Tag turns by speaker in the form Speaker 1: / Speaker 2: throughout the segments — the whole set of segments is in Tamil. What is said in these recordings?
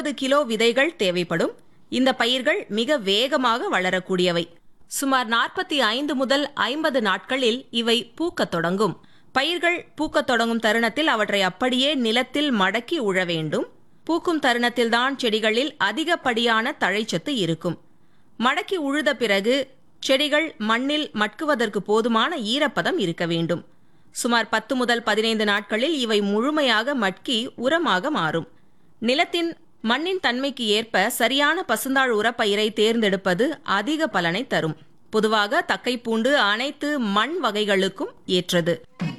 Speaker 1: 40 கிலோ விதைகள் தேவைப்படும். இந்த பயிர்கள் மிக வேகமாக வளரக்கூடியவை. சுமார் 45 முதல் 50 நாட்களில் இவை பூக்கத் தொடங்கும். பயிர்கள் பூக்கத் தொடங்கும் தருணத்தில் அவற்றை அப்படியே நிலத்தில் மடக்கி உழ வேண்டும். பூக்கும் தருணத்தில்தான் செடிகளில் அதிகப்படியான தழைச்சத்து இருக்கும். மடக்கி உழுத பிறகு செடிகள் மண்ணில் மட்குவதற்கு போதுமான ஈரப்பதம் இருக்க வேண்டும். சுமார் 10 முதல் 15 நாட்களில் இவை முழுமையாக மட்கி உரமாக மாறும். நிலத்தின் மண்ணின் தன்மைக்கு ஏற்ப சரியான பசுந்தாழ் உரப்பயிரை தேர்ந்தெடுப்பது அதிக பலனை தரும். பொதுவாக தக்கைப்பூண்டு அனைத்து மண் வகைகளுக்கும் ஏற்றது.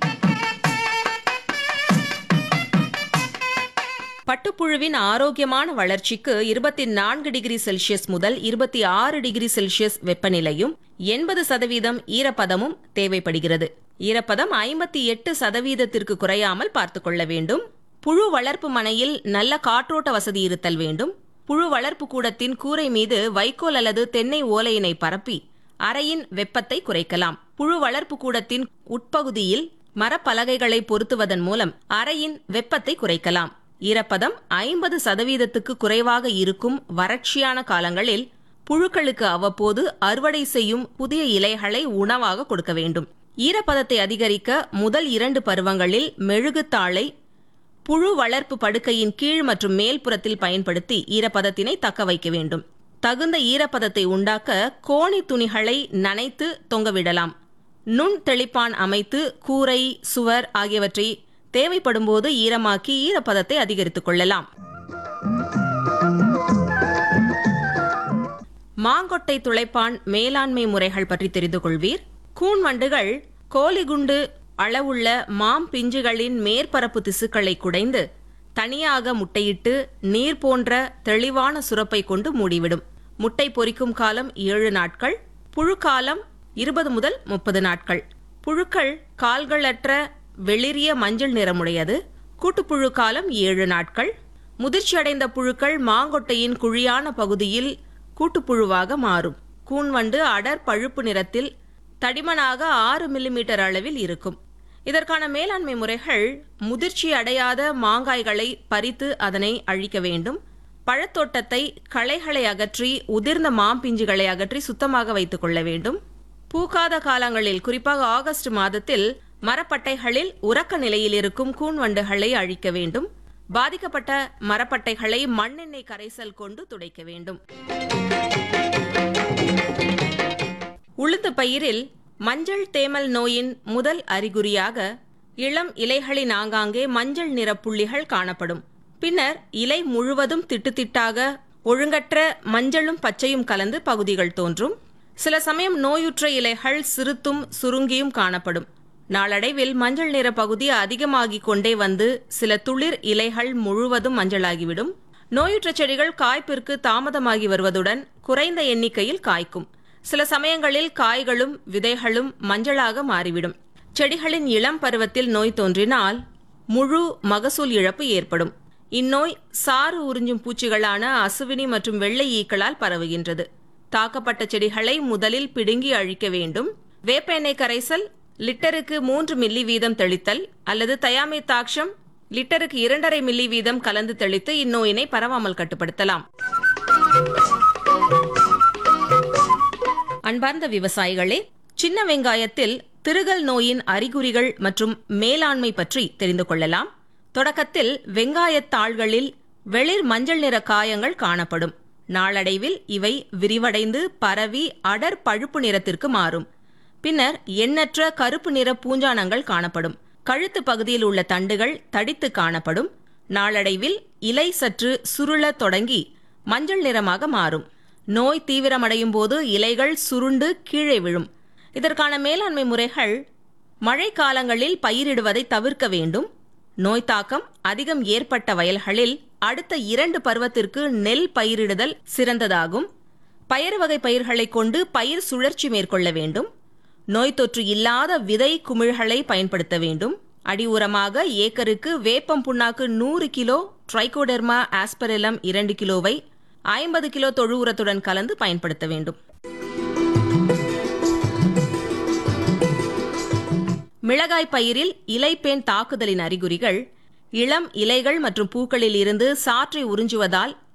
Speaker 1: பட்டுப்புழுவின் ஆரோக்கியமான வளர்ச்சிக்கு 24 டிகிரி செல்சியஸ் முதல் 26 டிகிரி செல்சியஸ் வெப்பநிலையும் 80% ஈரப்பதமும் தேவைப்படுகிறது. ஈரப்பதம் 58% குறையாமல் பார்த்துக் கொள்ள வேண்டும். புழு வளர்ப்பு மனையில் நல்ல காற்றோட்ட வசதி இருத்தல் வேண்டும். புழு வளர்ப்பு கூடத்தின் கூரை மீது வைக்கோல் அல்லது தென்னை ஓலையினை பரப்பி அறையின் வெப்பத்தை குறைக்கலாம். புழு வளர்ப்பு கூடத்தின் உட்பகுதியில் மரப்பலகைகளை பொருத்துவதன் மூலம் அறையின் வெப்பத்தை குறைக்கலாம். ஈரப்பதம் 50%க்கு குறைவாக இருக்கும் வறட்சியான காலங்களில் புழுக்களுக்கு அவ்வப்போது அறுவடை செய்யும் புதிய இலைகளை உணவாக கொடுக்க வேண்டும். ஈரப்பதத்தை அதிகரிக்க முதல் 2 பருவங்களில் மெழுகுத்தாளை புழு வளர்ப்பு படுக்கையின் கீழ் மற்றும் மேல்புறத்தில் பயன்படுத்தி ஈரப்பதத்தினை தக்க வைக்க வேண்டும். தகுந்த ஈரப்பதத்தை உண்டாக்க கோணி துணிகளை நனைத்து தொங்கவிடலாம். நுண் தெளிப்பான் அமைத்து கூரை, சுவர் ஆகியவற்றை தேவைப்படும்போது ஈரமாக்கி ஈரப்பதத்தை அதிகரித்துக் கொள்ளலாம். மாங்கொட்டை துளைப்பான் மேலாண்மை முறைகள் பற்றி தெரிந்து கொள்வீர். கூன் வண்டுகள் கோலிகுண்டு அளவுள்ள மாம் பிஞ்சுகளின் மேற்பரப்பு திசுக்களை குடைந்து தனியாக முட்டையிட்டு நீர் போன்ற தெளிவான சுரப்பை கொண்டு மூடிவிடும். முட்டை பொரிக்கும் காலம் 7 நாட்கள், புழு காலம் 20 முதல் 30 நாட்கள். புழுக்கள் கால்களற்ற வெளிரிய மஞ்சள் நிறமுடையது. கூட்டுப்புழு காலம் 7 நாட்கள். முதிர்ச்சியடைந்த புழுக்கள் மாங்கொட்டையின் குழியான பகுதியில் கூட்டுப்புழுவாக மாறும். கூன்வண்டு அடர் பழுப்பு நிறத்தில் தடிமனாக 6 மில்லிமீட்டர் அளவில் இருக்கும். இதற்கான மேலாண்மை முறைகள்: முதிர்ச்சி அடையாத மாங்காய்களை பறித்து அதனை அழிக்க வேண்டும். பழத்தோட்டத்தை களைகளை அகற்றி உதிர்ந்த மாம்பிஞ்சுகளை அகற்றி சுத்தமாக வைத்துக் கொள்ள வேண்டும். பூக்காத காலங்களில், குறிப்பாக ஆகஸ்ட் மாதத்தில் மரப்பட்டைகளில் உறக்க நிலையில் இருக்கும் கூன்வண்டுகளை அழிக்க வேண்டும். பாதிக்கப்பட்ட மரப்பட்டைகளை மண்ணெண்ணெய் கரைசல் கொண்டு துடைக்க வேண்டும். உளுந்து பயிரில் மஞ்சள் தேமல் நோயின் முதல் அறிகுறியாக இளம் இலைகளின் ஆங்காங்கே மஞ்சள் நிற புள்ளிகள் காணப்படும். பின்னர் இலை முழுவதும் திட்டுத்திட்டாக ஒழுங்கற்ற மஞ்சளும் பச்சையும் கலந்து பகுதிகள் தோன்றும். சில சமயம் நோயுற்ற இலைகள் சிறுத்தும் சுருங்கியும் காணப்படும். நாளடைவில் மஞ்சள் நிற பகுதி அதிகமாகிக் கொண்டே வந்து சில துளிர் இலைகள் முழுவதும் மஞ்சளாகிவிடும். நோயுற்ற செடிகள் காய்ப்பிற்கு தாமதமாகி வருவதுடன் குறைந்த எண்ணிக்கையில் காய்க்கும். சில சமயங்களில் காய்களும் விதைகளும் மஞ்சளாக மாறிவிடும். செடிகளின் இளம் பருவத்தில் நோய் தோன்றினால் முழு மகசூல் இழப்பு ஏற்படும். இந்நோய் சாறு உறிஞ்சும் பூச்சிகளான அசுவினி மற்றும் வெள்ளை ஈக்களால் பரவுகின்றது. தாக்கப்பட்ட செடிகளை முதலில் பிடுங்கி அழிக்க வேண்டும். வேப்ப எண்ணெய் கரைசல் லிட்டருக்கு 3 மில்லி வீதம் தெளித்தல் அல்லது தயாமித்தாக்ஷம் லிட்டருக்கு 2.5 மில்லி வீதம் கலந்து தெளித்து இந்நோயினை பரவாமல் கட்டுப்படுத்தலாம். அன்பார்ந்த விவசாயிகளே, சின்ன வெங்காயத்தில் திருகல் நோயின் அறிகுறிகள் மற்றும் மேலாண்மை பற்றி தெரிந்து கொள்ளலாம். தொடக்கத்தில் வெங்காயத்தாள்களில் வெளிர் மஞ்சள் நிற காயங்கள் காணப்படும். நாளடைவில் இவை விரிவடைந்து பரவி அடர் பழுப்பு நிறத்திற்கு மாறும். பின்னர் எண்ணற்ற கருப்பு நிற பூஞ்சானங்கள் காணப்படும். கழுத்து பகுதியில் உள்ள தண்டுகள் தடித்து காணப்படும். நாளடைவில் இலை சற்று சுருளத் தொடங்கி மஞ்சள் நிறமாக மாறும். நோய் தீவிரமடையும் போது இலைகள் சுருண்டு கீழே விழும். இதற்கான மேலாண்மை முறைகள்: மழை காலங்களில் பயிரிடுவதை தவிர்க்க வேண்டும். நோய் தாக்கம் அதிகம் ஏற்பட்ட வயல்களில் அடுத்த 2 பருவத்திற்கு நெல் பயிரிடுதல் சிறந்ததாகும். பயறு வகை பயிர்களை கொண்டு பயிர் சுழற்சி மேற்கொள்ள வேண்டும். நோய் தொற்று இல்லாத விதை குமிழ்களை பயன்படுத்த வேண்டும். அடி உரமாக ஏக்கருக்கு வேப்பம் புண்ணாக்கு 100 கிலோ, ட்ரைகோடெர்மா ஆஸ்பரெலம் 2 கிலோவை 50 கிலோ தொழு உரத்துடன் கலந்து பயன்படுத்த வேண்டும். மிளகாய் பயிரில் இலைப்பேன் தாக்குதலின் அறிகுறிகள்: இளம் இலைகள் மற்றும் பூக்களில் இருந்து சாற்றை உறிஞ்சுவதால்